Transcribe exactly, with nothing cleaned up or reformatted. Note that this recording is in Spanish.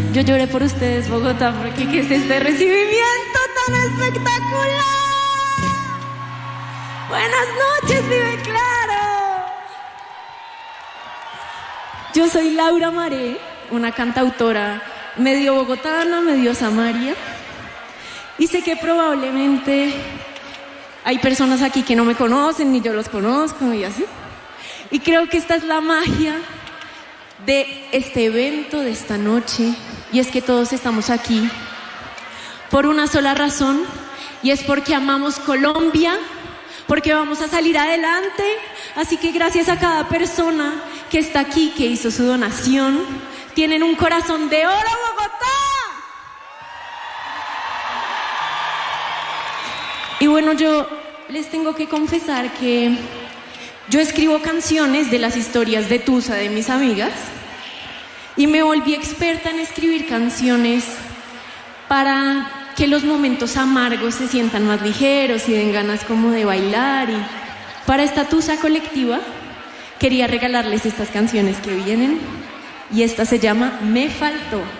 Yo lloré por ustedes, Bogotá, porque ¿qué es este recibimiento tan espectacular? Buenas noches, Vive Claro. Yo soy Laura Maré, una cantautora medio bogotana, medio samaria. Y sé que probablemente hay personas aquí que no me conocen, ni yo los conozco, y así. Y creo que esta es la magia de este evento, de esta noche. Y es que todos estamos aquí por una sola razón, y es porque amamos Colombia, porque vamos a salir adelante. Así que gracias a cada persona que está aquí, que hizo su donación. Tienen un corazón de oro, Bogotá. Y bueno, yo les tengo que confesar que yo escribo canciones de las historias de Tusa, de mis amigas, y me volví experta en escribir canciones para que los momentos amargos se sientan más ligeros y den ganas como de bailar. Y para esta Tusa colectiva quería regalarles estas canciones que vienen, y esta se llama Me Faltó.